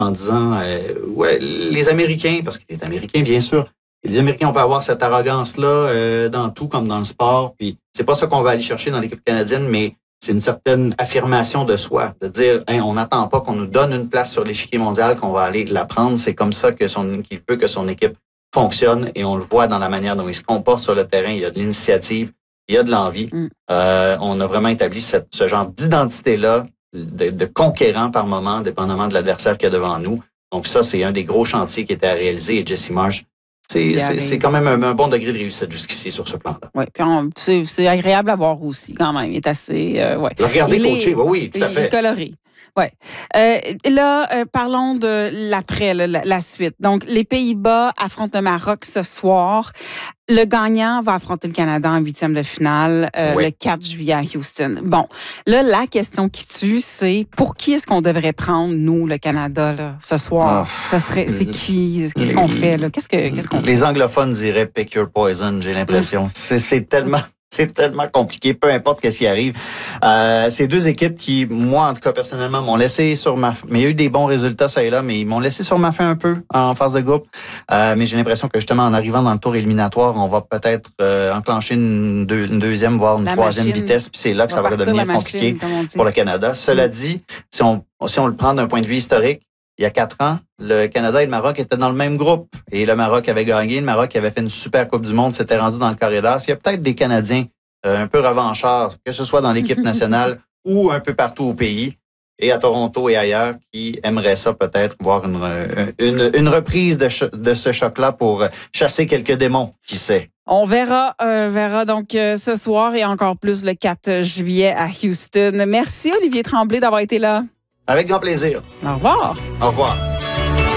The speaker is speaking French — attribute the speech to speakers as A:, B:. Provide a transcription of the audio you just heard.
A: en disant, ouais, les Américains, parce que les Américains, bien sûr, les Américains, on peut avoir cette arrogance-là dans tout, comme dans le sport. Puis c'est pas ça qu'on va aller chercher dans l'équipe canadienne, mais c'est une certaine affirmation de soi, de dire, hein, on n'attend pas qu'on nous donne une place sur l'échiquier mondial, qu'on va aller la prendre. C'est comme ça que qu'il veut que son équipe fonctionne, et on le voit dans la manière dont il se comporte sur le terrain. Il y a de l'initiative, il y a de l'envie. On a vraiment établi ce genre d'identité-là, de conquérant par moment, dépendamment de l'adversaire qu'il y a devant nous. Donc ça, c'est un des gros chantiers qui était à réaliser, et Jesse Marsh, c'est quand même un bon degré de réussite jusqu'ici sur ce plan-là.
B: Oui, puis c'est agréable à voir aussi quand même. Il est assez... ouais.
A: Regardez coacher, oui, tout à fait.
B: Il est coloré. Oui. Parlons de l'après, la suite. Donc, les Pays-Bas affrontent le Maroc ce soir. Le gagnant va affronter le Canada en 8e de finale le 4 juillet à Houston. Bon, là, la question qui tue, c'est pour qui est-ce qu'on devrait prendre, nous, le Canada, là, ce soir? C'est qui? Qu'est-ce qu'on fait, là? Qu'est-ce qu'on fait?
A: Les anglophones diraient « pick your poison », j'ai l'impression. C'est tellement compliqué, peu importe qu'est-ce qui arrive. C'est deux équipes qui, moi, en tout cas, personnellement, m'ont laissé sur ma faim. Mais il y a eu des bons résultats, ça et là, mais ils m'ont laissé sur ma faim un peu en phase de groupe. Mais j'ai l'impression que, justement, en arrivant dans le tour éliminatoire, on va peut-être enclencher une deuxième, voire une troisième vitesse. Puis c'est là que ça va devenir compliqué pour le Canada. Cela dit, si on le prend d'un point de vue historique, il y a 4 ans, le Canada et le Maroc étaient dans le même groupe. Et le Maroc avait gagné. Le Maroc avait fait une super Coupe du Monde, s'était rendu dans le carré d'as. Il y a peut-être des Canadiens un peu revanchards, que ce soit dans l'équipe nationale ou un peu partout au pays, et à Toronto et ailleurs, qui aimeraient ça peut-être, voir une reprise de ce choc-là pour chasser quelques démons, qui sait.
B: On verra donc ce soir et encore plus le 4 juillet à Houston. Merci Olivier Tremblay d'avoir été là.
A: Avec grand plaisir.
B: Au revoir.
A: Au revoir.